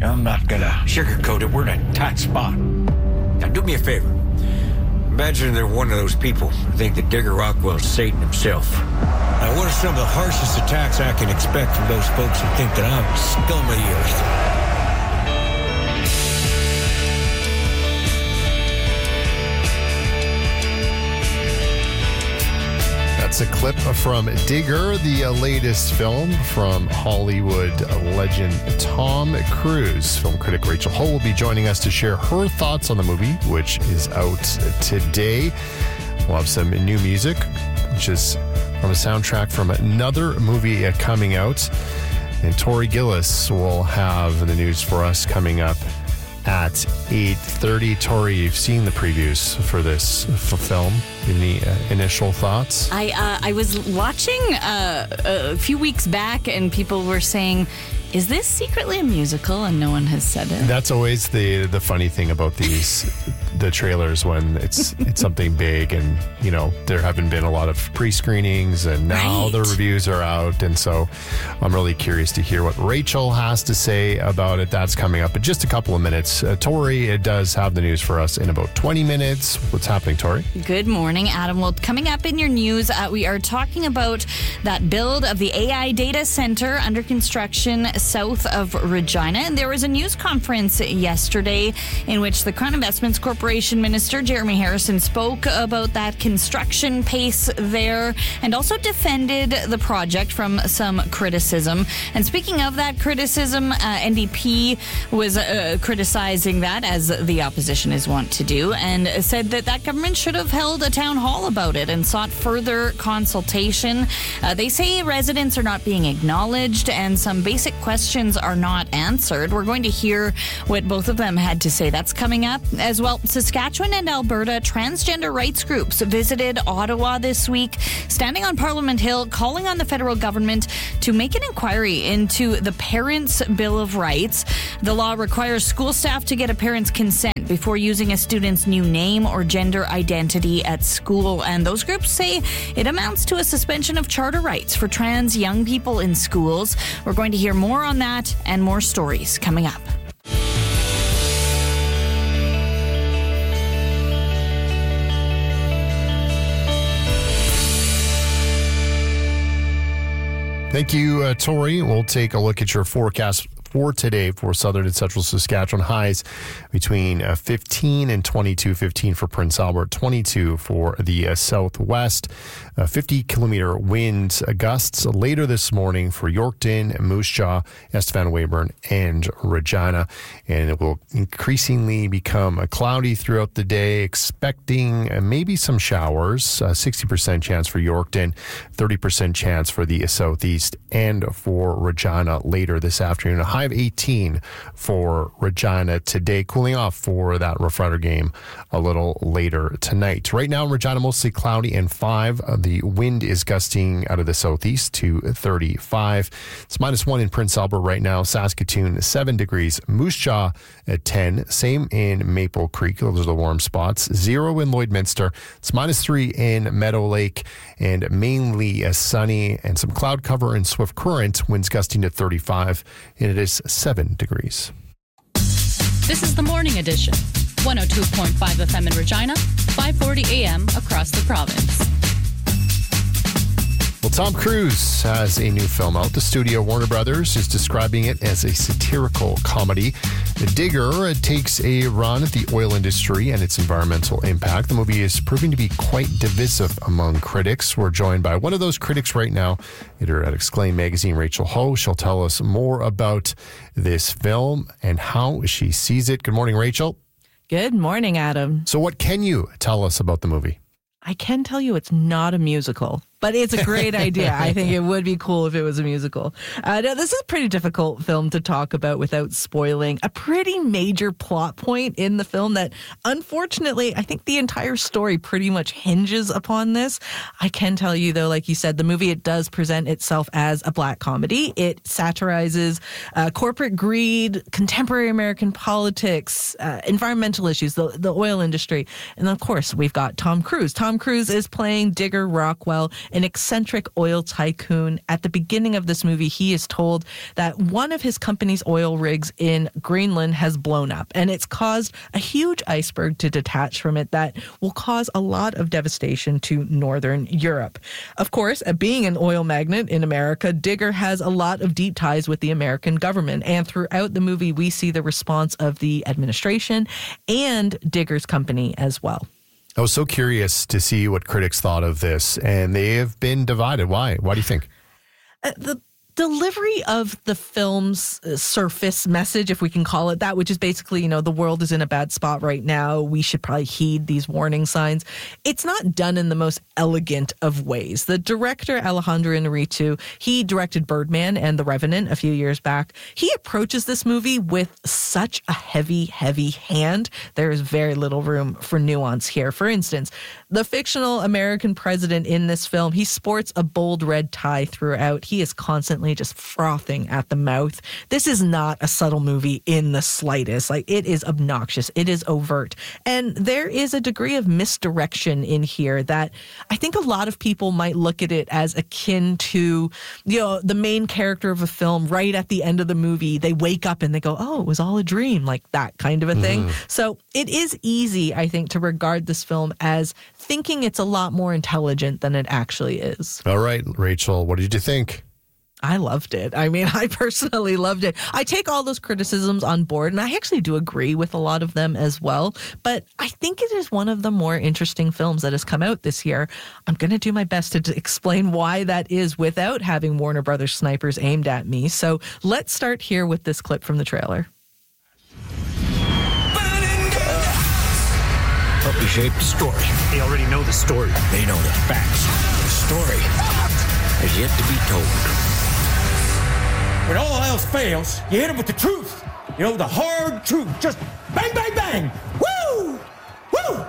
I'm not gonna sugarcoat it. We're in a tight spot. Now, do me a favor. Imagine they're one of those people who think that Digger Rockwell's Satan himself. Now, what are some of the harshest attacks I can expect from those folks who think that I'm scum of the earth? That's a clip from Digger, the latest film from Hollywood legend Tom Cruise. Film critic Rachel Ho will be joining us to share her thoughts on the movie, which is out today. We'll have some new music, which is from a soundtrack from another movie coming out. And Tori Gillis will have the news for us coming up at 8:30. Tori, you've seen the previews for this film. Any initial thoughts? I was watching a few weeks back, and people were saying, is this secretly a musical? And no one has said it. That's always the funny thing about the trailers when it's something big, and you know there haven't been a lot of pre-screenings, and now the reviews are out, and so I'm really curious to hear what Rachel has to say about it. That's coming up in just a couple of minutes. Tori does have the news for us in about 20 minutes. What's happening, Tori? Good morning, Adam. Well, coming up in your news, we are talking about that build of the AI data center under construction south of Regina. And there was a news conference yesterday in which the Crown Investments Corporation Minister Jeremy Harrison spoke about that construction pace there and also defended the project from some criticism. And speaking of that criticism, NDP was criticizing that, as the opposition is wont to do, and said that government should have held a town hall about it and sought further consultation. They say residents are not being acknowledged and some basic questions are not answered. We're going to hear what both of them had to say. That's coming up as well. Saskatchewan and Alberta transgender rights groups visited Ottawa this week, standing on Parliament Hill, calling on the federal government to make an inquiry into the Parents' Bill of Rights. The law requires school staff to get a parent's consent before using a student's new name or gender identity at school. And those groups say it amounts to a suspension of charter rights for trans young people in schools. We're going to hear more on that and more stories coming up. Thank you, Tori. We'll take a look at your forecast for today for southern and central Saskatchewan. Highs between 15 and 22, 15 for Prince Albert, 22 for the southwest, 50-kilometer wind gusts later this morning for Yorkton, Moose Jaw, Estevan Weyburn, and Regina. And it will increasingly become cloudy throughout the day, expecting maybe some showers, 60% chance for Yorkton, 30% chance for the southeast and for Regina later this afternoon. A high of 18 for Regina today, cooling off for that Rough Rider game a little later tonight. Right now, Regina mostly cloudy and 5. The wind is gusting out of the southeast to 35. It's -1 in Prince Albert right now. Saskatoon, 7 degrees. Moose Jaw at 10. Same in Maple Creek. Those are the warm spots. 0 in Lloydminster. It's -3 in Meadow Lake, and mainly sunny and some cloud cover in Swift Current. Winds gusting to 35, and it is 7 degrees. This is the Morning Edition. 102.5 FM in Regina, 5:40 a.m. across the province. Well, Tom Cruise has a new film out. The studio Warner Brothers is describing it as a satirical comedy. The Digger takes a run at the oil industry and its environmental impact. The movie is proving to be quite divisive among critics. We're joined by one of those critics right now, editor at Exclaim Magazine, Rachel Ho. She'll tell us more about this film and how she sees it. Good morning, Rachel. Good morning, Adam. So what can you tell us about the movie? I can tell you it's not a musical, but it's a great idea. I think it would be cool if it was a musical. Now, this is a pretty difficult film to talk about without spoiling a pretty major plot point in the film that, unfortunately, I think the entire story pretty much hinges upon this. I can tell you, though, like you said, the movie, it does present itself as a black comedy. It satirizes corporate greed, contemporary American politics, environmental issues, the oil industry. And, of course, we've got Tom Cruise. Tom Cruise is playing Digger Rockwell an eccentric oil tycoon. At the beginning of this movie, he is told that one of his company's oil rigs in Greenland has blown up, and it's caused a huge iceberg to detach from it that will cause a lot of devastation to Northern Europe. Of course, being an oil magnate in America, Digger has a lot of deep ties with the American government, and throughout the movie, we see the response of the administration and Digger's company as well. I was so curious to see what critics thought of this, and they have been divided. Why? Why do you think? The delivery of the film's surface message, if we can call it that, which is basically, the world is in a bad spot right now. We should probably heed these warning signs. It's not done in the most elegant of ways. The director, Alejandro Inarritu, he directed Birdman and The Revenant a few years back. He approaches this movie with such a heavy, heavy hand. There is very little room for nuance here. For instance, the fictional American president in this film, he sports a bold red tie throughout. He is constantly just frothing at the mouth. This is not a subtle movie in the slightest. It is obnoxious. It is overt. And there is a degree of misdirection in here that I think a lot of people might look at it as akin to, the main character of a film right at the end of the movie. They wake up and they go, oh, it was all a dream, like that kind of a thing. So it is easy, I think, to regard this film as thinking it's a lot more intelligent than it actually is. All right, Rachel, what did you think? I loved it. I personally loved it. I take all those criticisms on board, and I actually do agree with a lot of them as well. But I think it is one of the more interesting films that has come out this year. I'm going to do my best to explain why that is without having Warner Brothers snipers aimed at me. So let's start here with this clip from the trailer. Puppy-shaped story. They already know the story. They know the facts. The story has yet to be told. When all else fails, you hit them with the truth. The hard truth. Just bang, bang, bang. Woo! Woo!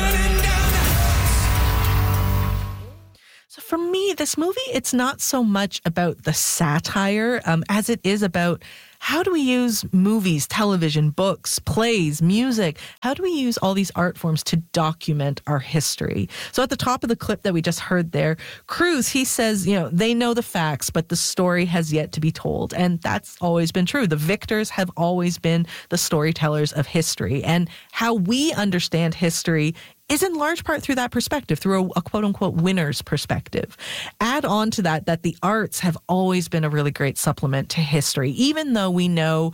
So for me, this movie, it's not so much about the satire as it is about how do we use movies, television, books, plays, music? How do we use all these art forms to document our history? So at the top of the clip that we just heard there, Cruise, he says, they know the facts, but the story has yet to be told. And that's always been true. The victors have always been the storytellers of history. And how we understand history is in large part through that perspective, through a quote-unquote winner's perspective. Add on to that the arts have always been a really great supplement to history, even though we know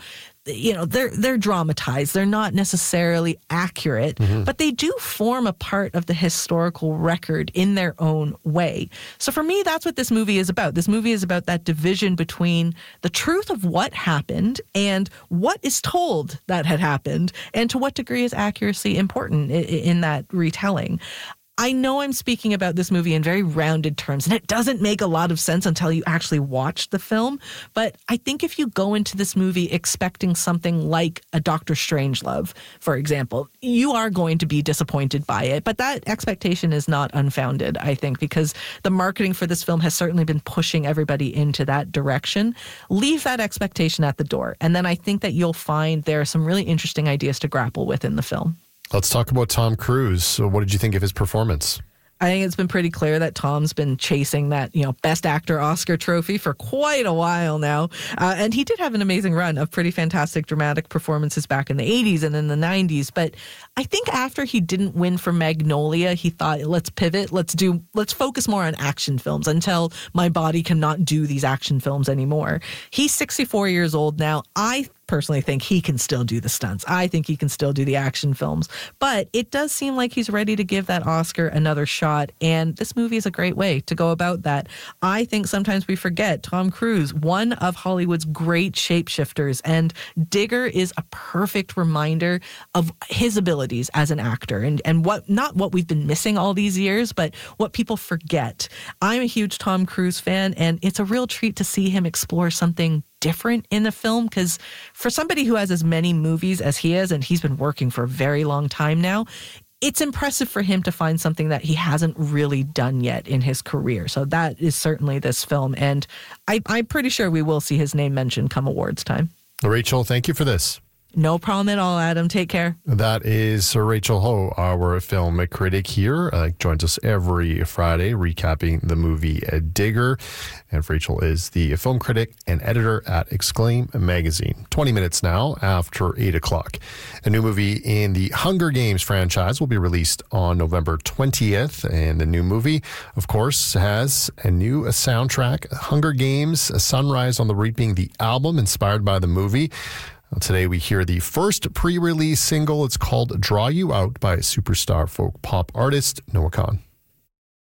they're dramatized. They're not necessarily accurate, but they do form a part of the historical record in their own way. So for me, that's what this movie is about. This movie is about that division between the truth of what happened and what is told that had happened, and to what degree is accuracy important in that retelling. I know I'm speaking about this movie in very rounded terms, and it doesn't make a lot of sense until you actually watch the film. But I think if you go into this movie expecting something like a Doctor Strangelove, for example, you are going to be disappointed by it. But that expectation is not unfounded, I think, because the marketing for this film has certainly been pushing everybody into that direction. Leave that expectation at the door. And then I think that you'll find there are some really interesting ideas to grapple with in the film. Let's talk about Tom Cruise. So what did you think of his performance? I think it's been pretty clear that Tom's been chasing that, Best Actor Oscar trophy for quite a while now. And he did have an amazing run of pretty fantastic dramatic performances back in the 80s and in the 90s. But I think after he didn't win for Magnolia, he thought, let's pivot. Let's focus more on action films until my body cannot do these action films anymore. He's 64 years old now. I personally think he can still do the stunts. I think he can still do the action films. But it does seem like he's ready to give that Oscar another shot. And this movie is a great way to go about that. I think sometimes we forget Tom Cruise, one of Hollywood's great shapeshifters. And Digger is a perfect reminder of his abilities as an actor. And not what we've been missing all these years, but what people forget. I'm a huge Tom Cruise fan, and it's a real treat to see him explore something different in the film, because for somebody who has as many movies as he is, and he's been working for a very long time now, it's impressive for him to find something that he hasn't really done yet in his career. So that is certainly this film, and I'm pretty sure we will see his name mentioned come awards time. Rachel, thank you for this. No problem at all, Adam. Take care. That is Rachel Ho, our film critic here. Joins us every Friday recapping the movie Digger. And Rachel is the film critic and editor at Exclaim Magazine. 20 minutes now after 8 o'clock. A new movie in the Hunger Games franchise will be released on November 20th. And the new movie, of course, has a new soundtrack. Hunger Games, Sunrise on the Reaping, the album inspired by the movie. Today we hear the first pre-release single. It's called Draw You Out by superstar folk pop artist Noah Kahan.